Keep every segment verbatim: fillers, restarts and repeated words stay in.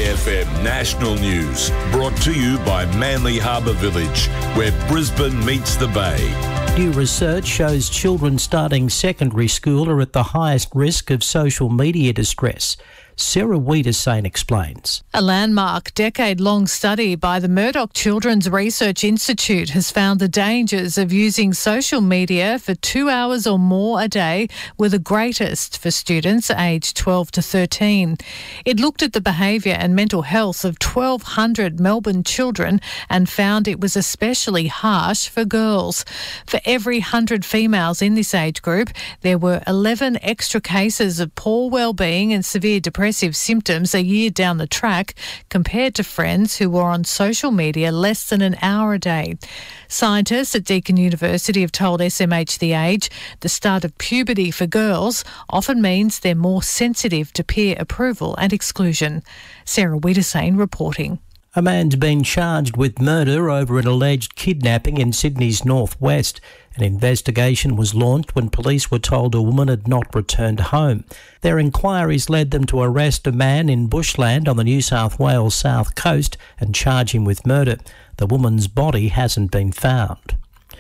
F M National News, brought to you by Manly Harbour Village, where Brisbane meets the Bay. New research shows children starting secondary school are at the highest risk of social media distress. Sarah Wiedersane explains. A landmark decade-long study by the Murdoch Children's Research Institute has found the dangers of using social media for two hours or more a day were the greatest for students aged twelve to thirteen. It looked at the behaviour and mental health of twelve hundred Melbourne children and found it was especially harsh for girls. For every one hundred females in this age group, there were eleven extra cases of poor wellbeing and severe depression symptoms a year down the track compared to friends who were on social media less than an hour a day. Scientists at Deakin University have told S M H The Age the start of puberty for girls often means they're more sensitive to peer approval and exclusion. Sarah Wiedersane reporting. A man's been charged with murder over an alleged kidnapping in Sydney's northwest. An investigation was launched when police were told a woman had not returned home. Their inquiries led them to arrest a man in bushland on the New South Wales south coast and charge him with murder. The woman's body hasn't been found.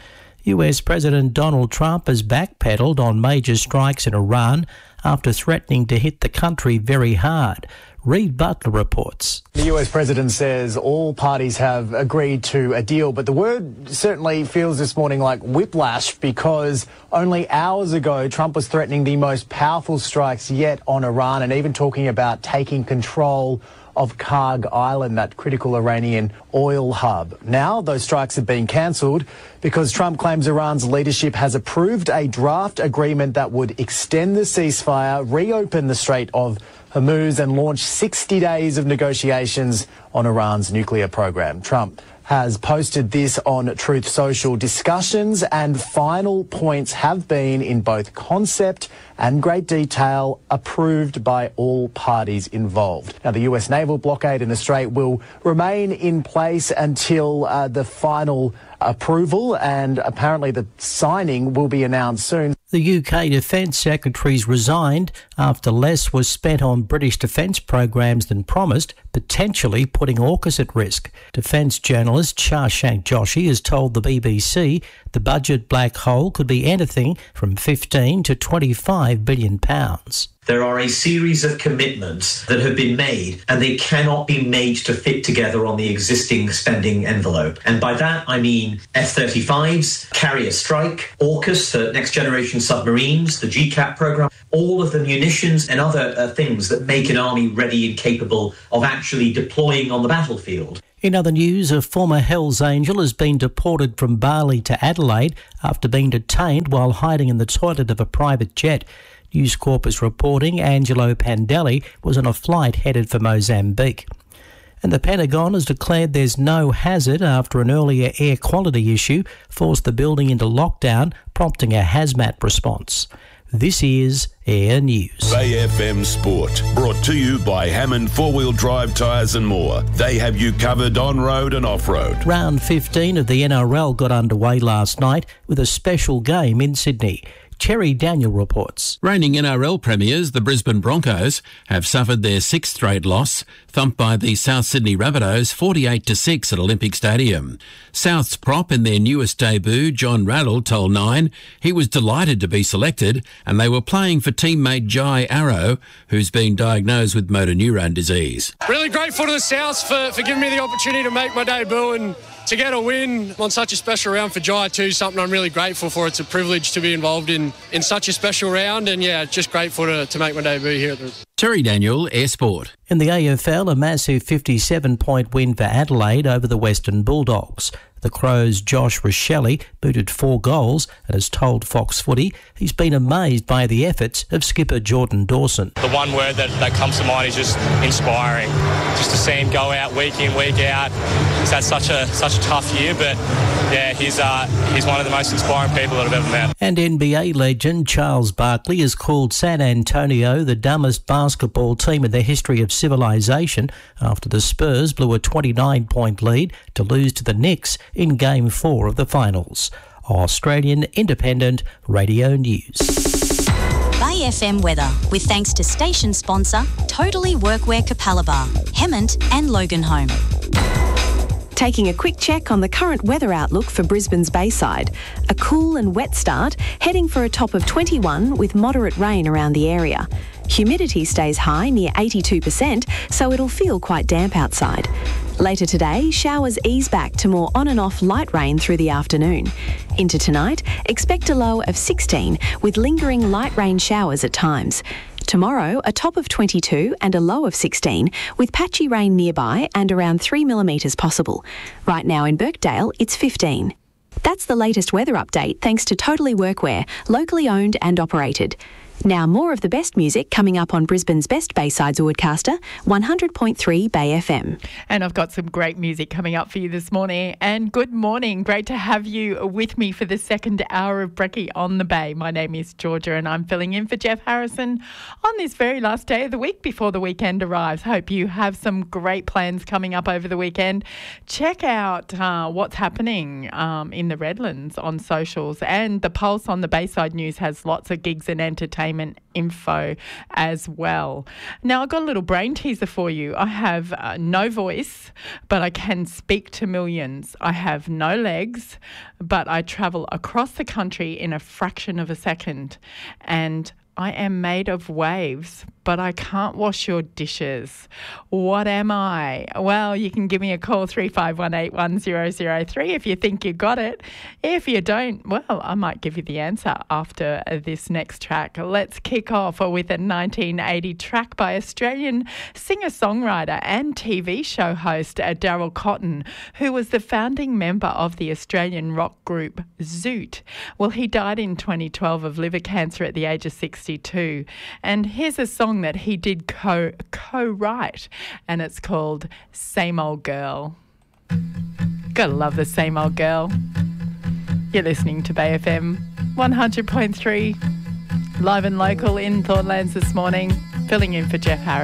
U S President Donald Trump has backpedalled on major strikes in Iran after threatening to hit the country very hard. Reid Butler reports. The U S President says all parties have agreed to a deal, but the word certainly feels this morning like whiplash because only hours ago Trump was threatening the most powerful strikes yet on Iran and even talking about taking control of Karg Island, that critical Iranian oil hub. Now those strikes have been cancelled because Trump claims Iran's leadership has approved a draft agreement that would extend the ceasefire, reopen the Strait of Hormuz and launch sixty days of negotiations on Iran's nuclear program. Trump has posted this on Truth Social. Discussions and final points have been, in both concept and great detail, approved by all parties involved. Now, the U S naval blockade in the Strait will remain in place until uh, the final approval, and apparently the signing will be announced soon. The U K Defence Secretary's resigned after less was spent on British defence programs than promised, potentially putting AUKUS at risk. Defence journalist Shashank Joshi has told the B B C the budget black hole could be anything from fifteen to twenty-five billion pounds. There are a series of commitments that have been made and they cannot be made to fit together on the existing spending envelope. And by that I mean F thirty-fives, carrier strike, AUKUS for next generation submarines, the G CAP programme, all of the munitions and other uh, things that make an army ready and capable of actually deploying on the battlefield. In other news, a former Hells Angel has been deported from Bali to Adelaide after being detained while hiding in the toilet of a private jet. News Corp is reporting Angelo Pandelli was on a flight headed for Mozambique. And the Pentagon has declared there's no hazard after an earlier air quality issue forced the building into lockdown, prompting a hazmat response. This is Air News. Bay F M Sport, brought to you by Hammond four-wheel drive tyres and more. They have you covered on-road and off-road. Round fifteen of the N R L got underway last night with a special game in Sydney. Cherry Daniel reports. Reigning N R L premiers, the Brisbane Broncos, have suffered their sixth straight loss, thumped by the South Sydney Rabbitohs forty-eight to six at Olympic Stadium. South's prop in their newest debut, John Raddle, told Nine he was delighted to be selected and they were playing for teammate Jai Arrow, who's been diagnosed with motor neurone disease. Really grateful to the Souths for, for giving me the opportunity to make my debut and to get a win on such a special round for Jai too, something I'm really grateful for. It's a privilege to be involved in, in such a special round and yeah, just grateful to, to make my debut here at the... Terry Daniel, Air Sport. In the A F L, a massive fifty-seven point win for Adelaide over the Western Bulldogs. The Crows' Josh Rochelli booted four goals and has told Fox Footy he's been amazed by the efforts of skipper Jordan Dawson. The one word that, that comes to mind is just inspiring. Just to see him go out week in, week out. He's had such a such a tough year, but yeah, he's uh, he's one of the most inspiring people that I've ever met. And N B A legend Charles Barkley has called San Antonio the dumbest basketball team in the history of civilization after the Spurs blew a twenty-nine point lead to lose to the Knicks in Game four of the finals. Australian Independent Radio News. Bay Bay F M weather, with thanks to station sponsor Totally Workwear Capalaba, Hemmant and Loganholme. Taking a quick check on the current weather outlook for Brisbane's Bayside. A cool and wet start, heading for a top of twenty-one with moderate rain around the area. Humidity stays high, near eighty-two percent, so it'll feel quite damp outside. Later today, showers ease back to more on and off light rain through the afternoon. Into tonight, expect a low of sixteen with lingering light rain showers at times. Tomorrow, a top of twenty-two and a low of sixteen with patchy rain nearby and around three millimetres possible. Right now in Birkdale, it's fifteen. That's the latest weather update thanks to Totally Workwear, locally owned and operated. Now more of the best music coming up on Brisbane's best Baysides Broadcaster, one hundred point three Bay F M. And I've got some great music coming up for you this morning. And good morning. Great to have you with me for the second hour of Brekkie on the Bay. My name is Georgia and I'm filling in for Jeff Harrison on this very last day of the week before the weekend arrives. Hope you have some great plans coming up over the weekend. Check out uh, what's happening um, in the Redlands on socials, and the Pulse on the Bayside News has lots of gigs and entertainment info as well. Now, I've got a little brain teaser for you. I have uh, no voice, but I can speak to millions. I have no legs, but I travel across the country in a fraction of a second. And I am made of waves, but I can't wash your dishes. What am I? Well, you can give me a call, three five one eight one zero zero three, if you think you got it. If you don't, well, I might give you the answer after this next track. Let's kick off with a nineteen eighty track by Australian singer-songwriter and T V show host Daryl Cotton, who was the founding member of the Australian rock group Zoot. Well, he died in twenty twelve of liver cancer at the age of sixty-two. And here's a song that he did co co-write, and it's called Same Old Girl. Gotta love the Same Old Girl. You're listening to Bay F M one hundred point three, live and local in Thornlands this morning, filling in for Jeff Harris.